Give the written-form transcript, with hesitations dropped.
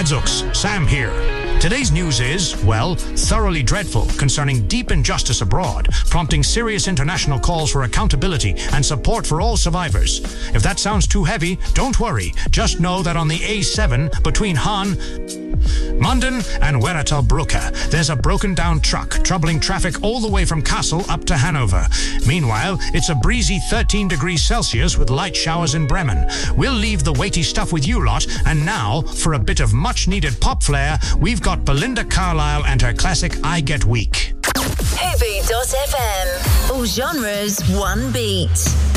Gadzooks, Sam here. Today's news is, well, thoroughly dreadful concerning deep injustice abroad, prompting serious international calls for accountability and support for all survivors. If that sounds too heavy, don't worry. Just know that on the A7 between Munden and Werratalbrücke, there's a broken down truck troubling traffic all the way from Kassel up to Hanover. Meanwhile, it's a breezy 13 degrees Celsius with light showers in Bremen. We'll leave the weighty stuff with you lot, and now, for a bit of much needed pop flair, we've got Belinda Carlisle and her classic I Get Weak. Hoopy.fm. All genres, one beat.